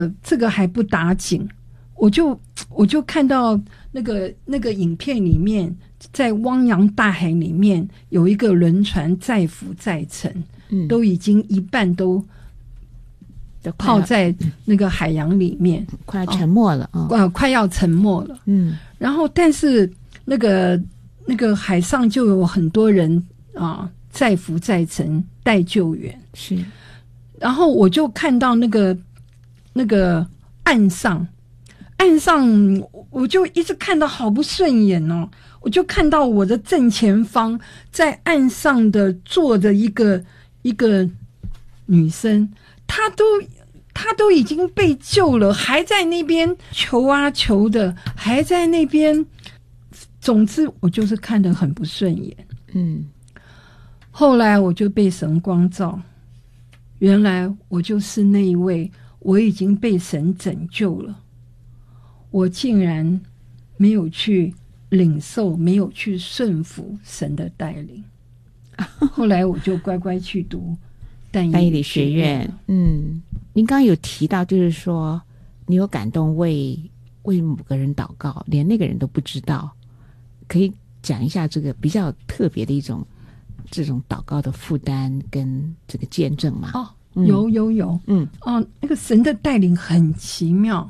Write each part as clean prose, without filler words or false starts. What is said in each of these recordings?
这个还不打紧，我就看到那个影片里面，在汪洋大海里面有一个轮船载浮载沉，都已经一半都泡在那个海洋里面， 快要沉没了快要沉没了。然后但是那个海上就有很多人载浮载沉待救援。 是， 然后我就看到那个岸上我就一直看到好不顺眼哦，我就看到我的正前方在岸上的坐着一个女生，她都已经被救了，还在那边求啊求的，还在那边，总之我就是看得很不顺眼。后来我就被神光照，原来我就是那一位，我已经被神拯救了，我竟然没有去领受，没有去顺服神的带领。后来我就乖乖去读但以理学院。 您刚刚有提到，就是说你有感动为某个人祷告，连那个人都不知道，可以讲一下这个比较特别的一种这种祷告的负担跟这个见证吗？ 有那个神的带领很奇妙。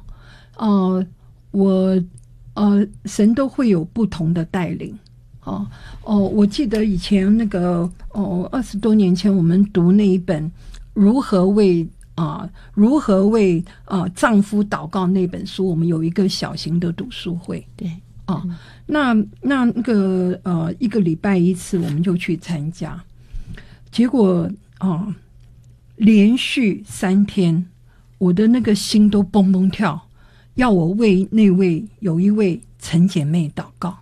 神都会有不同的带领。我记得以前那个20多年前我们读那一本如何为丈夫祷告那本书，我们有一个小型的读书会。 对， 那个一个礼拜一次，我们就去参加。结果连续3天，我的那个心都蹦蹦跳，要我为有一位陈姐妹祷告。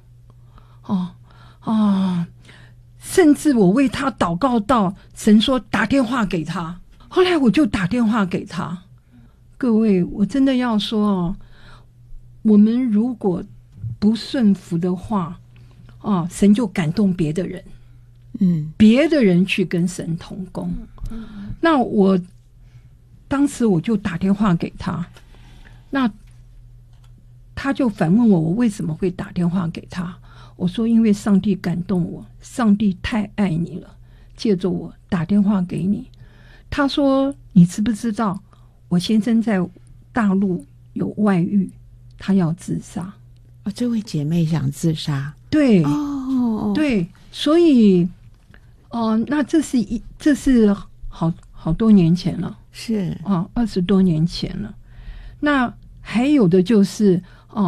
甚至我为她祷告到神说打电话给她，后来我就打电话给她。各位，我真的要说我们如果不顺服的话，神就感动别的人，别的人去跟神同工。那当时我就打电话给他，那他就反问我为什么会打电话给他。我说因为上帝感动我，上帝太爱你了，借着我打电话给你。他说你知不知道我先生在大陆有外遇，他要自杀。 这位姐妹想自杀？ 对，对，所以那这是好多年前了， 是 20多年前了。那还有的就是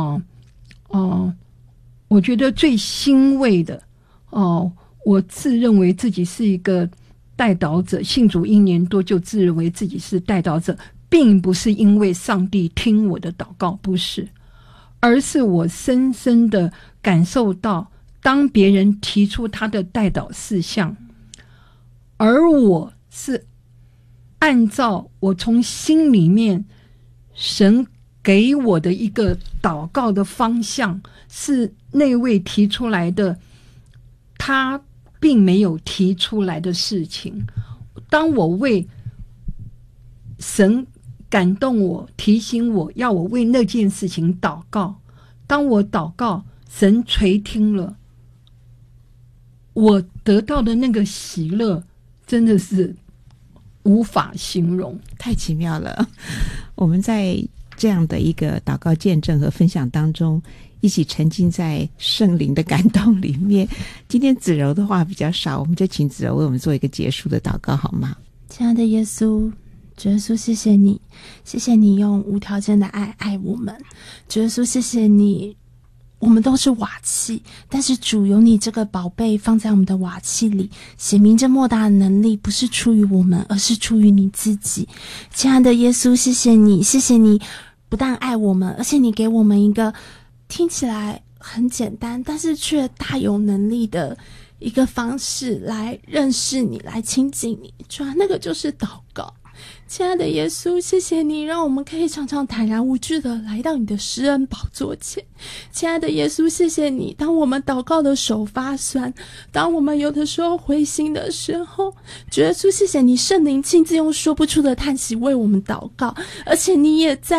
我觉得最欣慰的我自认为自己是一个代祷者，信主1年多就自认为自己是代祷者，并不是因为上帝听我的祷告，不是，而是我深深的感受到，当别人提出他的代祷事项，而我是按照我从心里面神给我的一个祷告的方向，是那位提出来的他并没有提出来的事情。当我为神感动我，提醒我要我为那件事情祷告，当我祷告，神垂听了，我得到的那个喜乐真的是无法形容， 太奇妙了。我们在这样的一个祷告见证和分享当中，一起沉浸在圣灵的感动里面。今天子柔的话比较少，我们就请子柔为我们做一个结束的祷告好吗？ 亲爱的耶稣，主耶稣，谢谢你，谢谢你用无条件的爱爱我们。主耶稣，谢谢你，我们都是瓦器，但是主有你这个宝贝放在我们的瓦器里，显明这莫大的能力不是出于我们，而是出于你自己。亲爱的耶稣，谢谢你，谢谢你不但爱我们，而且你给我们一个听起来很简单但是却大有能力的一个方式来认识你，来亲近你。主啊，那个就是祷告。 亲爱的耶稣，谢谢你让我们可以常常坦然无惧的来到你的施恩宝座前。亲爱的耶稣，谢谢你，当我们祷告的手发酸，当我们有的时候灰心的时候，主耶稣，谢谢你圣灵亲自用说不出的叹息为我们祷告，而且你也在